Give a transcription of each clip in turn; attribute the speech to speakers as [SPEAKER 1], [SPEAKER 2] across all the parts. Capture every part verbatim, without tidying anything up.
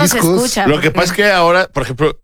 [SPEAKER 1] se escucha.
[SPEAKER 2] Lo que
[SPEAKER 1] porque...
[SPEAKER 2] pasa es que ahora, por ejemplo,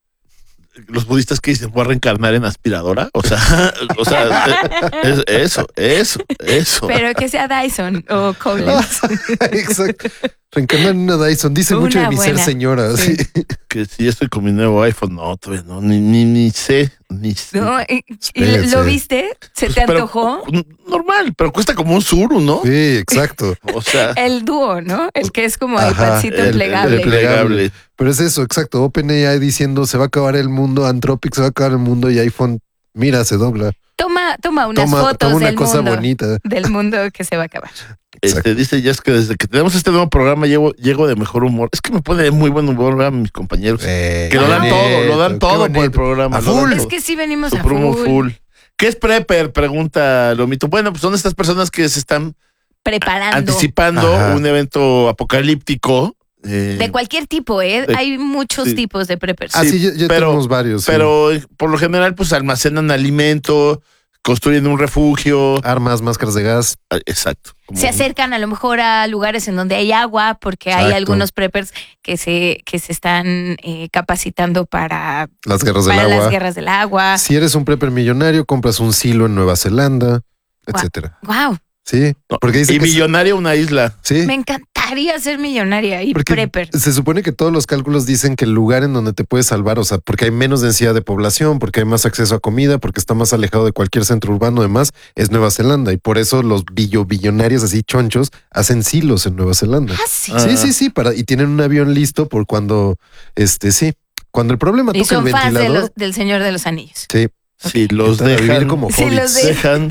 [SPEAKER 2] los budistas que dicen, voy a reencarnar en aspiradora. O sea, o sea, es, eso, eso, eso.
[SPEAKER 1] Pero que sea Dyson o Collins.
[SPEAKER 3] Exacto. Reencarnar en una Dyson. Dice
[SPEAKER 1] Una
[SPEAKER 3] mucho de mi
[SPEAKER 1] buena.
[SPEAKER 3] ser señora. Sí.
[SPEAKER 1] Sí.
[SPEAKER 2] Que si ya estoy con mi nuevo iPhone, no, todavía no, ni, ni, ni sé, ni sé.
[SPEAKER 1] ¿No? ¿Y, y
[SPEAKER 3] Espérense.
[SPEAKER 1] lo viste? ¿Se
[SPEAKER 2] Pues,
[SPEAKER 1] te
[SPEAKER 2] pero,
[SPEAKER 1] antojó?
[SPEAKER 2] normal, pero cuesta como un suru, ¿no?
[SPEAKER 3] Sí, exacto.
[SPEAKER 2] O sea,
[SPEAKER 1] El dúo, ¿no? El que es como el
[SPEAKER 3] Ajá,
[SPEAKER 1] pancito
[SPEAKER 2] el-
[SPEAKER 1] plegable.
[SPEAKER 2] el plegable.
[SPEAKER 3] Pero es eso, exacto. OpenAI diciendo se va a acabar el mundo, Anthropic se va a acabar el mundo y iPhone, mira, se dobla.
[SPEAKER 1] Toma, toma unas
[SPEAKER 3] Toma,
[SPEAKER 1] fotos
[SPEAKER 3] toma una
[SPEAKER 1] del
[SPEAKER 3] cosa
[SPEAKER 1] mundo.
[SPEAKER 3] bonita.
[SPEAKER 1] Del mundo que se va a acabar.
[SPEAKER 2] Este, dice Jess que desde que tenemos este nuevo programa llego, llego de mejor humor. Es que me pone de muy buen humor a mis compañeros.
[SPEAKER 3] Eh,
[SPEAKER 2] que lo dan
[SPEAKER 1] qué
[SPEAKER 2] todo, lo dan
[SPEAKER 3] qué
[SPEAKER 2] todo por el
[SPEAKER 3] bonito.
[SPEAKER 2] programa.
[SPEAKER 3] A
[SPEAKER 2] lo dan
[SPEAKER 3] full.
[SPEAKER 2] todo.
[SPEAKER 1] Es que sí venimos a
[SPEAKER 2] Super humor
[SPEAKER 1] full,
[SPEAKER 2] full. ¿Qué es prepper? Pregunta Lomito. Bueno, pues son estas personas que se están
[SPEAKER 1] preparando.
[SPEAKER 2] anticipando
[SPEAKER 3] Ajá.
[SPEAKER 2] un evento apocalíptico. eh,
[SPEAKER 1] De cualquier tipo, ¿eh?
[SPEAKER 2] de-
[SPEAKER 1] Hay muchos
[SPEAKER 2] sí.
[SPEAKER 1] tipos de preppers.
[SPEAKER 3] Ah,
[SPEAKER 2] Sí,
[SPEAKER 3] sí, ya, ya
[SPEAKER 2] pero-
[SPEAKER 3] tenemos varios. sí.
[SPEAKER 2] Pero eh, por lo general, pues almacenan alimento, construyen un refugio.
[SPEAKER 3] Armas, máscaras de gas.
[SPEAKER 2] Ah, Exacto. Como-
[SPEAKER 1] Se acercan a lo mejor a lugares en donde hay agua, porque hay
[SPEAKER 3] Exacto.
[SPEAKER 1] algunos preppers que se, que se están eh, capacitando para,
[SPEAKER 3] Las guerras del
[SPEAKER 1] para
[SPEAKER 3] agua.
[SPEAKER 1] las guerras del agua.
[SPEAKER 3] Si eres un prepper millonario, compras un silo en Nueva Zelanda, etcétera.
[SPEAKER 1] Wow,
[SPEAKER 3] Sí,
[SPEAKER 2] No,
[SPEAKER 3] porque dice
[SPEAKER 2] y
[SPEAKER 3] que
[SPEAKER 2] millonario una isla.
[SPEAKER 3] sí,
[SPEAKER 1] me encantaría ser millonaria y
[SPEAKER 3] porque
[SPEAKER 1] prepper.
[SPEAKER 3] se supone que todos los cálculos dicen que el lugar en donde te puedes salvar, o sea, porque hay menos densidad de población, porque hay más acceso a comida, porque está más alejado de cualquier centro urbano, además es Nueva Zelanda y por eso los billo billonarios así chonchos hacen silos en Nueva Zelanda.
[SPEAKER 1] Ah, sí.
[SPEAKER 2] Ah.
[SPEAKER 3] Sí, sí, sí, para y tienen un avión listo por cuando este sí, cuando el problema
[SPEAKER 1] Y
[SPEAKER 3] toca el
[SPEAKER 1] son fans de
[SPEAKER 3] ventilador.
[SPEAKER 1] los- del Señor de los Anillos.
[SPEAKER 3] Sí,
[SPEAKER 2] Si los
[SPEAKER 3] Intentan
[SPEAKER 2] dejan.
[SPEAKER 3] vivir como
[SPEAKER 1] Sí,
[SPEAKER 3] hobbits.
[SPEAKER 1] los de-
[SPEAKER 2] dejan.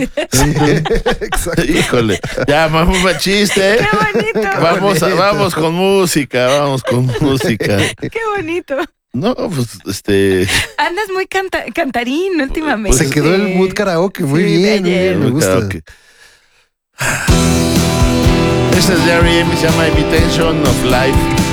[SPEAKER 3] Exacto.
[SPEAKER 2] Híjole. Ya, vamos más chiste.
[SPEAKER 1] ¡Qué bonito!
[SPEAKER 2] Vamos, a-
[SPEAKER 3] bonito.
[SPEAKER 2] vamos con música, vamos con música.
[SPEAKER 1] ¡Qué bonito!
[SPEAKER 2] No, pues este.
[SPEAKER 1] Andas muy canta- cantarín últimamente.
[SPEAKER 3] Se quedó el mood karaoke, muy
[SPEAKER 1] Sí, de
[SPEAKER 3] bien, muy
[SPEAKER 1] ayer.
[SPEAKER 3] bien, me gusta.
[SPEAKER 2] Karaoke. Este es Jerry M, se llama Imitation of Life.